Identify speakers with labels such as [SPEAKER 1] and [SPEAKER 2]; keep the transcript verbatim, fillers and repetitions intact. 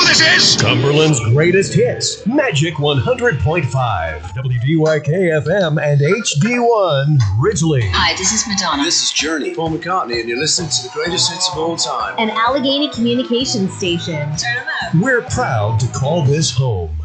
[SPEAKER 1] This is
[SPEAKER 2] Cumberland's greatest hits, Magic one hundred point five, W D Y K F M and H D one, Ridgely.
[SPEAKER 3] Hi, this is Madonna.
[SPEAKER 4] This is Journey, Paul McCartney, and you're listening to the greatest hits of all time.
[SPEAKER 5] An Allegheny communications station.
[SPEAKER 3] Turn them up.
[SPEAKER 2] We're proud to call this home.